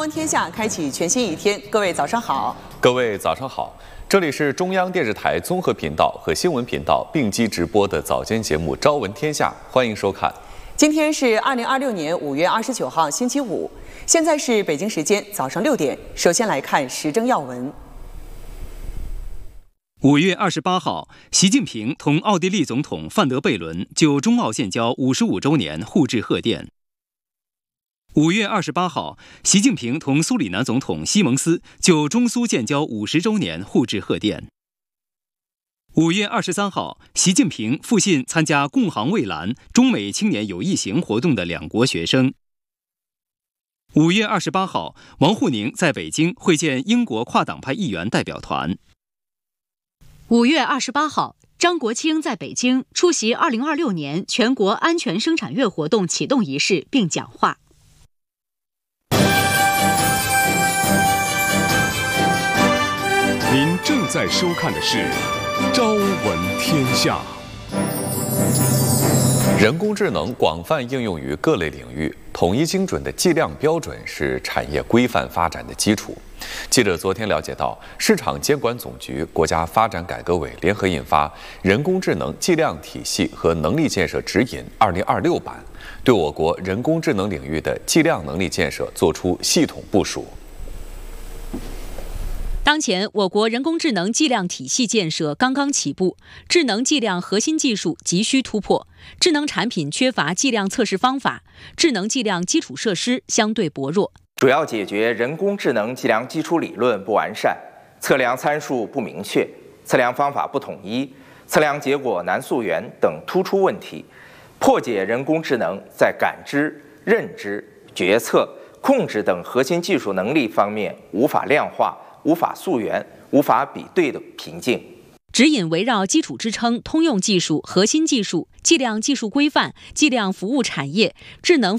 央天下开启全新一天，各位早上好。 各位早上好，这里是中央电视台综合频道和新闻频道并机直播的早间节目《朝闻天下》，欢迎收看。 今天是2026年5月29号，星期五，现在是北京时间早上6点。首先来看时政要闻。 5月28号，习近平同奥地利总统范德贝伦就中奥建交55周年互致贺电。5月28号，习近平同苏里南总统西蒙斯就中苏建交50周年互致贺电。5月23号，习近平复信参加共航蔚蓝中美青年友谊行活动的两国学生。5月28号，王沪宁在北京会见英国跨党派议员代表团。 5月28号，张国清在北京出席2026年全国安全生产月活动启动仪式并讲话。 您正在收看的是《朝闻天下》。 人工智能广泛应用于各类领域，统一精准的计量标准是产业规范发展的基础。记者昨天了解到，市场监管总局、国家发展改革委联合印发《人工智能计量体系和能力建设指引（2026版）》，对我国人工智能领域的计量能力建设作出系统部署。 当前，我国人工智能计量体系建设刚刚起步，智能计量核心技术急需突破，智能产品缺乏计量测试方法，智能计量基础设施相对薄弱。 主要解决人工智能计量基础理论不完善、测量参数不明确、测量方法不统一、测量结果难溯源等突出问题，破解人工智能在感知、认知、决策、控制等核心技术能力方面无法量化、无法溯源、无法比对的瓶颈。 指引围绕基础支撑、通用技术、核心技术、计量技术规范、计量服务产业、智能